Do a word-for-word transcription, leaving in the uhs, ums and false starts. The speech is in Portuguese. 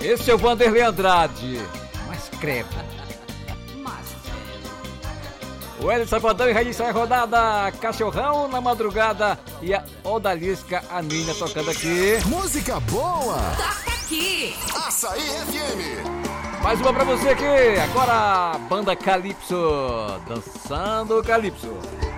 Esse é o Vanderlei Andrade. Mas creva. O Hélio Safadão e Raíssa é rodada. Cachorrão na madrugada. E a Odalisca, a Nina tocando aqui. Música boa. Toca aqui. Açaí F M. Mais uma pra você aqui. Agora, banda Calypso. Dançando Calypso.